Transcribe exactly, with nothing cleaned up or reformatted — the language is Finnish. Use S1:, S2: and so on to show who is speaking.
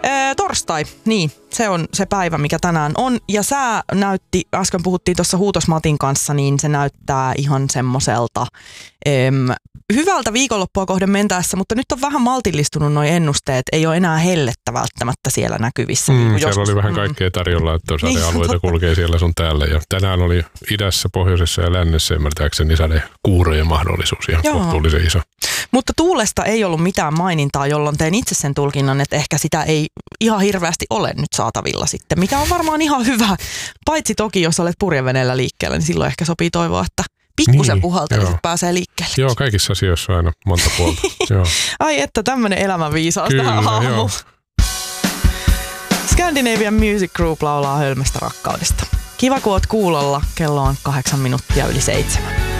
S1: Ee, torstai, niin. Se on se päivä, mikä tänään on. Ja sää näytti, äsken puhuttiin tuossa Huutos-Matin kanssa, niin se näyttää ihan semmoiselta em, hyvältä viikonloppua kohden mentäessä, mutta nyt on vähän maltillistunut noi ennusteet. Ei ole enää hellettä välttämättä siellä näkyvissä.
S2: Mm,
S1: niin
S2: siellä
S1: joskus,
S2: oli vähän
S1: mm.
S2: kaikkea tarjolla, että sadealueita
S1: niin,
S2: kulkee siellä sun täällä. Ja tänään oli idässä, pohjoisessa ja lännessä ymmärtääkseni sadekuurojen mahdollisuus ihan
S1: Joo.
S2: kohtuullisen iso.
S1: Mutta tuulesta ei ollut mitään mainintaa, jolloin tein itse sen tulkinnan, että ehkä sitä ei ihan hirveästi ole nyt saatavilla sitten, mikä on varmaan ihan hyvä. Paitsi toki, jos olet purjeveneellä liikkeellä, niin silloin ehkä sopii toivoa, että pikkusen
S2: niin,
S1: puhaltelisit pääsee liikkeelle.
S2: Joo, kaikissa asioissa on aina monta puolta. Joo.
S1: Ai että tämmönen elämänviisaus tähän
S2: Kyllä,
S1: aamuun.
S2: joo.
S1: Scandinavian Music Group laulaa Hölmöstä rakkaudesta. Kiva kun oot kuulolla, kello on kahdeksan minuuttia yli seitsemän.